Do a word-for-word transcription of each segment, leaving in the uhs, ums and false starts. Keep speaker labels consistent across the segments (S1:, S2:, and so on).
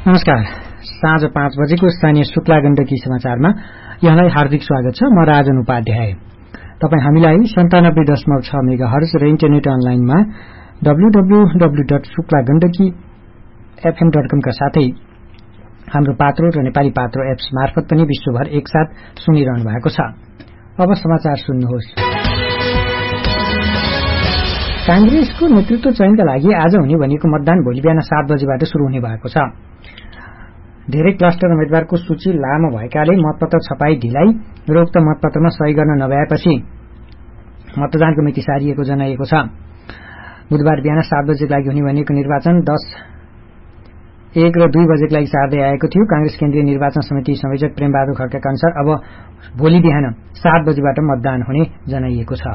S1: नमस्कार। साँझ पाँच बजेको स्थानीय शुक्ला गण्डकी समाचारमा यहाँलाई हार्दिक स्वागत छ। म राजन उपाध्याय। तपाई हामीलाई सन्तानब्बे दशमलव छ मेगा हर्ज र इन्टरनेट अनलाइनमा W W W dot Shukla Gandaki FM dot कम का साथै हाम्रो पात्रो र नेपाली पात्रो एप्स मार्फत पनि विश्वभर एकसाथ सुनिरहनु भएको छ। अब समाचार सुन्नुहोस्। कांग्रेसको नेतृत्व चयनका लागि आज हुने भनिएको मतदान भोलि बिहान सात बजेबाट शुरू हुने भएको छ। धेरै क्लस्टर उम्मेद्वारको सूची लामो भएकाले मतपत्र छपाई ढिलाइ र उक्त मतपत्रमा सही गर्न नभएपछि मतदानको मिति सारिएको जनाइएको छ। बुधबार बिहान सात बजेको लागि हुने भनिएको निर्वाचन दस एक र दुई बजेको लागि सार्दै आएको थियो। कांग्रेस केन्द्रीय निर्वाचन समिति संयोजक प्रेमबहादुर खड्काका अनुसार अब भोलि बिहान सात बजेबाट मतदान हुने जनाइएको छ।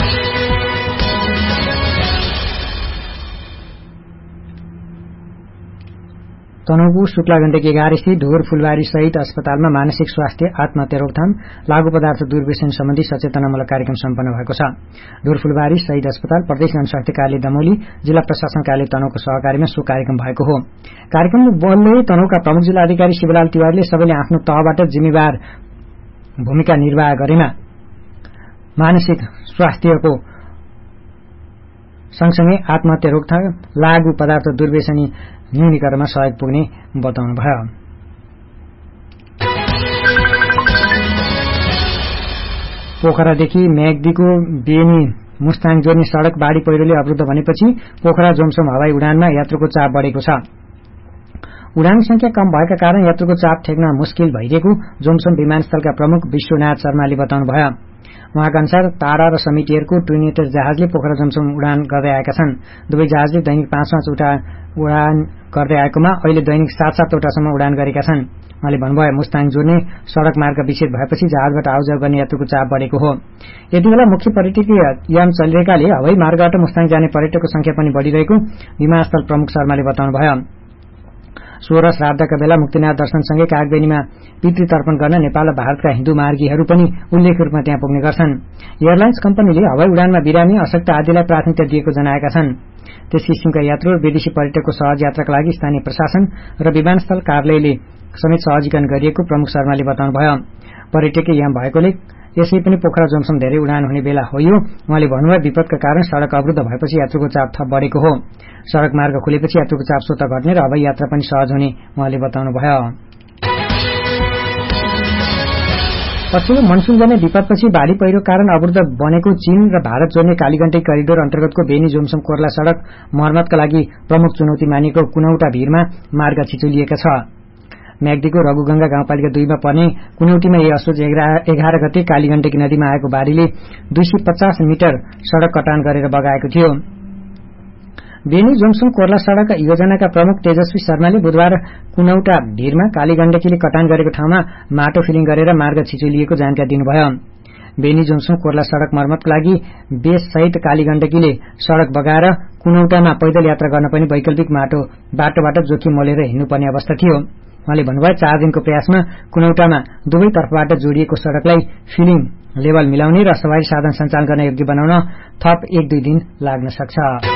S1: तनहुँको शुक्ला गण्डकी एघार स्थित ढोर फुलबारी सहित अस्पतालमा मानसिक स्वास्थ्य आत्महत्या रोकथाम लागू पदार्थ दुर्व्यसन सम्बन्धी सचेतनामूलक कार्यक्रम सम्पन्न भएको छ। ढोर फुलबारी शहीद अस्पताल प्रदेश जनस्वास्थ्य कार्यालय दमोली जिल्ला प्रशासन कार्यालय तनहुँको सहकारीमा सो कार्यक्रम भएको हो। कार्यक्रममा बोल्दै तनहुँका प्रमुख जिल्ला अधिकारी शिवलाल तिवारीले सबैले आफ्नो तहबाट जिम्मेवार भूमिका निर्वाह गरेमा मानसिक स्वास्थ्यको सँगसँगै आत्महत्या रोकथाम लागू पदार्थ दुर्व्यसनी न्यूनीकरणमा सहयोग पुग्ने बताउनुभयो। पोखरादेखि म्याग्दीको बेनी मुस्ताङ जोड्ने सड़क बाढ़ी पहिरोले अवरुद्ध भनेपछि पोखरा जोमसोम हवाई उडानमा यात्रुको चाप बढ़ेको छ। उडान संख्या कम भएका कारण यात्रुको चाप ठेक्न मुस्किल भइरहेको जोमसोम विमानस्थलका प्रमुख विश्वनाथ शर्माले बताउनुभयो। उहाँका अनुसार तारा र समिटियरको ट्विनेटर जहाजले पोखरा जोमसोम उडान गर्दै आएका छन्। दुवै जहाजले दैनिक पाँच पाँच उडान गर्दै आएकोमा अहिले दैनिक सात सातवटासम्म उडान गरेका छन्। उहाँले भन्नुभयो मुस्ताङ जोड्ने सड़क मार्ग विच्छेद भएपछि जहाजबाट आउजाउ गर्ने यात्रुको चाप बढ़ेको हो। यति बेला मुख्य पर्यटकीय याम चलिरहेकाले हवाई मार्गबाट मुस्ताङ जाने पर्यटकको संख्या पनि बढ़िरहेको विमानस्थल प्रमुख शर्माले बताउनुभयो। सोह्र श्राद्धका बेला मुक्तिनाथ दर्शनसँगै कागबेनीमा पितृ तर्पण गर्न नेपाल र भारतका हिन्दू मार्गीहरू पनि उल्लेख्य रूपमा त्यहाँ पुग्ने गर्छन्। एयरलाइन्स कम्पनीले हवाई उडानमा बिरामी अशक्त आदिलाई प्राथमिकता दिएको जनाएका छन्। त्यस किसिमका यात्रु र विदेशी पर्यटकको सहज यात्राका लागि स्थानीय प्रशासन र विमानस्थल कार्यालयले समेत सहजीकरण गरिएको प्रमुख शर्माले बताउनुभयो। पर्यटकीय याम भएकोले यसै पनि पोखरा जोमसोम धेरै उडान हुने बेला हो यो। उहाँले भन्नुभयो विपदका कारण सड़क अवरुद्ध भएपछि यात्रुको चाप थप बढ़ेको हो। सड़क मार्ग खुलेपछि यात्रुको चाप स्वतः घट्ने र हवाई यात्रा पनि सहज हुने उहाँले बताउनुभयो। पछिल्लो मनसून जाने विपदपछि बाढ़ी पहिरो कारण अवरुद्ध बनेको चीन र भारत जोड्ने कालीगण्डकी करिडोर अन्तर्गतको बेनी जोमसोम कोर्ला सड़क मर्मतका लागि प्रमुख चुनौती मानिएको कुनौटा भीरमा मार्ग छिचोलिएका छ। म्याग्दीको रघुगंगा गाउँपालिका दुईमा पर्ने कुनौटीमा यही असोज एघार गते कालीगण्डकी नदीमा आएको बाढ़ीले दुई सय पचास मिटर सड़क कटान गरेर बगाएको थियो। बेनी जोमसोम कोर्ला सड़क योजनाका प्रमुख तेजस्वी शर्माले बुधबार कुनौटा भीरमा कालीगण्डकीले कटान गरेको ठाउँमा माटो फिलिङ गरेर मार्ग छिचोलिएको जानकारी दिनुभयो। बेनी जोमसोम कोर्ला सड़क मर्मतको लागि बेस सहित कालीगण्डकीले सड़क बगाएर कुनौटामा पैदल यात्रा गर्न पनि वैकल्पिक माटो बाटोबाट जोखिम मोलेर हिँड्नुपर्ने अवस्था थियो। उहाँले भन्नुभयो चार दिनको प्रयासमा कुनौटामा दुवै तर्फबाट जोडिएको सड़कलाई फिलिङ लेभल मिलाउने र सवारी साधन सञ्चालन गर्न योग्य बनाउन थप एक दुई दिन लाग्न सक्छ।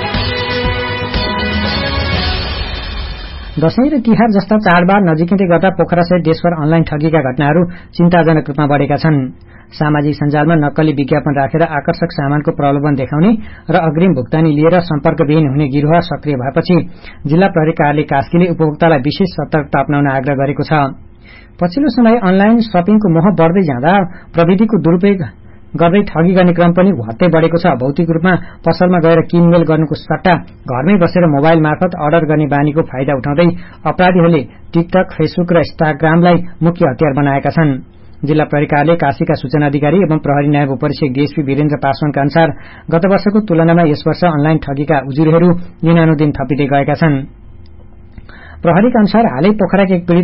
S1: दशैं र तिहार जस्ता चाडबाड नजिकै गर्दा पोखरासहित देशभर अनलाइन ठगीका घटनाहरू चिन्ताजनक रूपमा बढ़ेका छन्। सामाजिक सञ्जालमा नक्कली विज्ञापन राखेर आकर्षक सामानको प्रलोभन देखाउने र अग्रिम भुक्तानी लिएर सम्पर्कविहीन हुने गिरोह सक्रिय भएपछि जिल्ला प्रहरी कार्यालय कास्कीले उपभोक्तालाई विशेष सतर्कता अपनाउन आग्रह गरेको छ। पछिल्लो समय अनलाइन शपिङको मोह बढ़दै जाँदा प्रविधिको दुरूपयोग गर्दै ठगी गर्ने क्रम पनि भत्तै बढ़ेको छ। भौतिक रूपमा पसलमा गएर किनमेल गर्नुको सट्टा घरमै बसेर मोबाइल मार्फत अर्डर गर्ने बानीको फाइदा उठाउँदै अपराधीहरूले टिकटक, फेसबुक र इन्स्टाग्रामलाई मुख्य हतियार बनाएका छन्। जिल्ला प्रहरी कार्यालय काशीका सूचना अधिकारी एवं प्रहरी नायब उपरीक्षक डीएसपी वीरेन्द्र पासवानका अनुसार गत वर्षको तुलनामा यस वर्ष अनलाइन ठगीका उजुरीहरू दिनानुदिन थपिँदै गएका छन्। प्रहरीका अनुसार हालै पोखराका एक